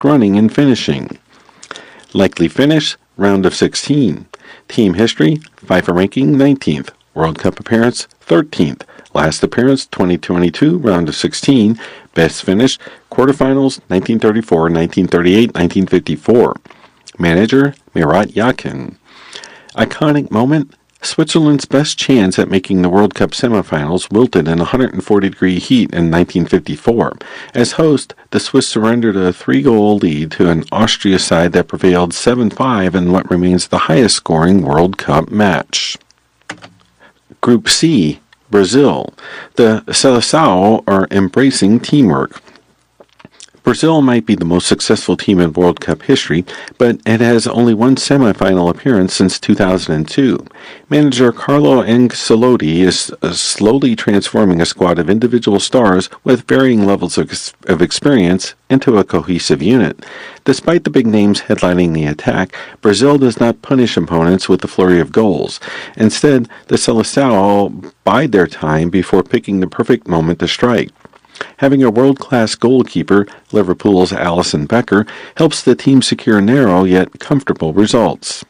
running and finishing. Likely finish, round of 16. Team history, FIFA ranking 19th. World Cup appearance, 13th. Last appearance, 2022, round of 16. Best finish, quarterfinals, 1934, 1938, 1954. Manager, Murat Yakin. Iconic moment, Switzerland's best chance at making the World Cup semifinals wilted in 140-degree heat in 1954. As host, the Swiss surrendered a 3-goal lead to an Austria side that prevailed 7-5 in what remains the highest-scoring World Cup match. Group C, Brazil. The Seleção are embracing teamwork. Brazil might be the most successful team in World Cup history, but it has only one semifinal appearance since 2002. Manager Carlo Ancelotti is slowly transforming a squad of individual stars with varying levels of experience into a cohesive unit. Despite the big names headlining the attack, Brazil does not punish opponents with a flurry of goals. Instead, the Seleção bide their time before picking the perfect moment to strike. Having a world-class goalkeeper, Liverpool's Alisson Becker, helps the team secure narrow yet comfortable results.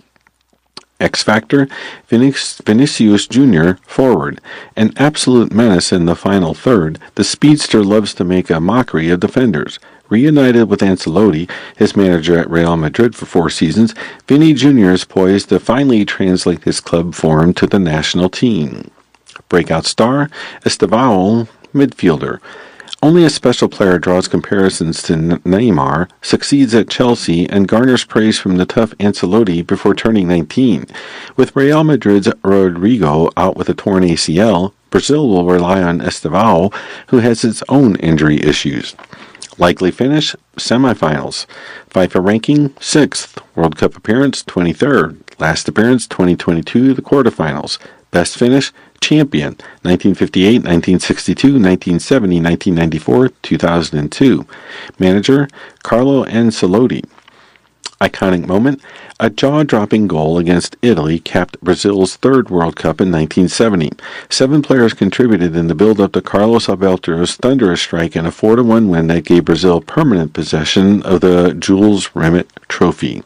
X Factor, Vinicius Jr., forward. An absolute menace in the final third, the speedster loves to make a mockery of defenders. Reunited with Ancelotti, his manager at Real Madrid for 4 seasons, Vinny Jr. is poised to finally translate his club form to the national team. Breakout star, Estevão, midfielder. Only a special player draws comparisons to Neymar, succeeds at Chelsea, and garners praise from the tough Ancelotti before turning 19. With Real Madrid's Rodrigo out with a torn ACL, Brazil will rely on Estevão, who has its own injury issues. Likely finish, semifinals. FIFA ranking, 6th. World Cup appearance, 23rd. Last appearance, 2022, the quarterfinals. Best finish, champion, 1958, 1962, 1970, 1994, 2002. Manager, Carlo Ancelotti. Iconic moment, a jaw-dropping goal against Italy capped Brazil's 3rd World Cup in 1970. 7 players contributed in the build-up to Carlos Alberto's thunderous strike and a 4-1 win that gave Brazil permanent possession of the Jules Rimet Trophy.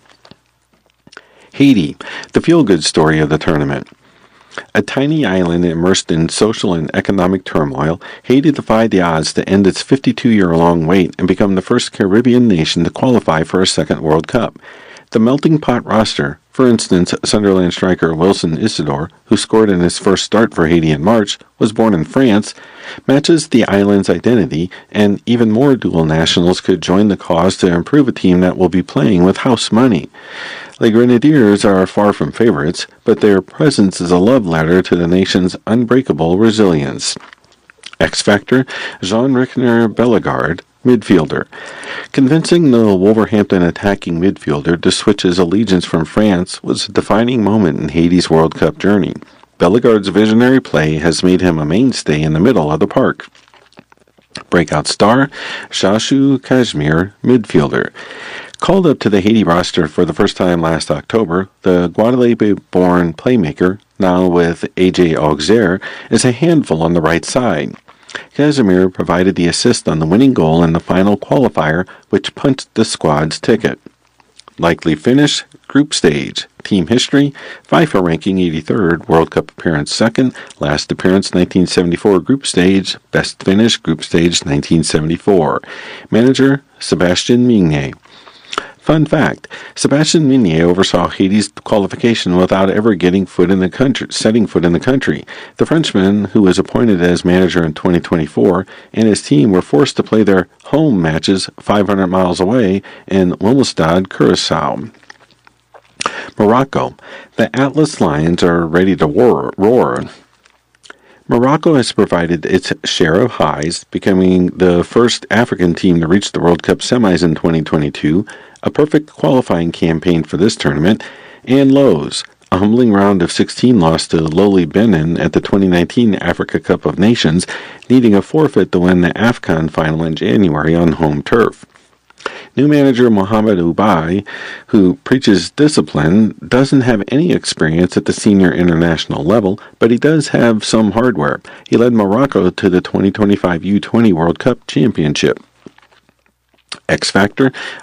Haiti, the feel-good story of the tournament. A tiny island immersed in social and economic turmoil, Haiti defied the odds to end its 52-year-long wait and become the first Caribbean nation to qualify for a 2nd World Cup. The melting pot roster, for instance, Sunderland striker Wilson Isidore, who scored in his first start for Haiti in March, was born in France, matches the island's identity, and even more dual nationals could join the cause to improve a team that will be playing with house money. The Grenadiers are far from favorites, but their presence is a love letter to the nation's unbreakable resilience. X Factor, Jean-Richner Bellegarde, midfielder. Convincing the Wolverhampton attacking midfielder to switch his allegiance from France was a defining moment in Haiti's World Cup journey. Bellegarde's visionary play has made him a mainstay in the middle of the park. Breakout star, Shashu Kashmir, midfielder. Called up to the Haiti roster for the first time last October, the Guadeloupe-born playmaker, now with AJ Auxerre, is a handful on the right side. Casimir provided the assist on the winning goal in the final qualifier, which punched the squad's ticket. Likely finish, group stage. Team history, FIFA ranking 83rd, World Cup appearance 2nd, last appearance 1974 group stage, best finish group stage 1974. Manager, Sébastien Migné. Fun fact, Sébastien Migné oversaw Haiti's qualification without ever setting foot in the country. The Frenchman, who was appointed as manager in 2024, and his team were forced to play their home matches 500 miles away in Willemstad, Curaçao. Morocco. The Atlas Lions are ready to roar. Morocco has provided its share of highs, becoming the first African team to reach the World Cup semis in 2022, a perfect qualifying campaign for this tournament, and lows, a humbling round of 16 loss to lowly Benin at the 2019 Africa Cup of Nations, needing a forfeit to win the AFCON final in January on home turf. New manager Mohamed Oubai, who preaches discipline, doesn't have any experience at the senior international level, but he does have some hardware. He led Morocco to the 2025 U20 World Cup Championship. X Factor,